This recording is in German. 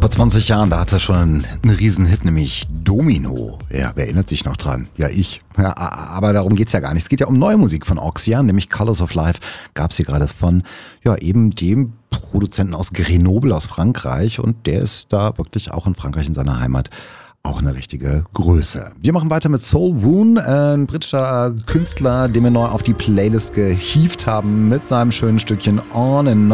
Vor 20 Jahren, da hatte er schon einen Riesenhit, nämlich Domino. Ja, wer erinnert sich noch dran? Ja, ich. Ja, aber darum geht's ja gar nicht. Es geht ja um neue Musik von Oxia, nämlich Colors of Life. Gab's hier gerade von, ja, eben dem Produzenten aus Grenoble aus Frankreich. Und der ist da wirklich auch in Frankreich in seiner Heimat auch eine richtige Größe. Wir machen weiter mit Soul Woon, ein britischer Künstler, den wir neu auf die Playlist gehievt haben mit seinem schönen Stückchen On and On.